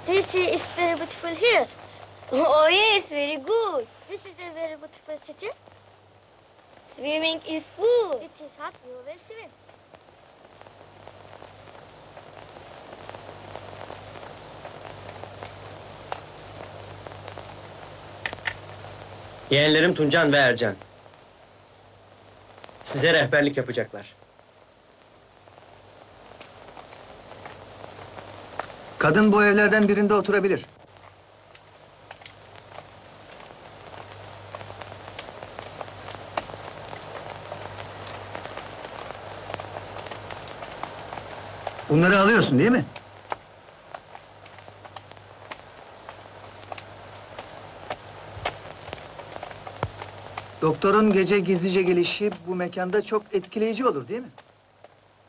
This sea is very beautiful here. Oh yes, very good. This is a very beautiful city. Swimming is good. It is hot, you will swim. Yeğenlerim Tuncan ve Ercan. Size rehberlik yapacaklar. Kadın bu evlerden birinde oturabilir. Bunları alıyorsun değil mi? Doktorun gece gizlice gelişi bu mekanda çok etkileyici olur değil mi?